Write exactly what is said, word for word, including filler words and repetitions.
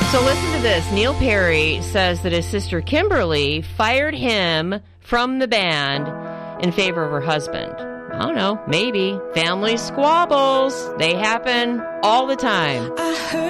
So listen to this. Neil Perry says that his sister Kimberly fired him from the band in favor of her husband. I don't know, maybe. Family squabbles. They happen all the time.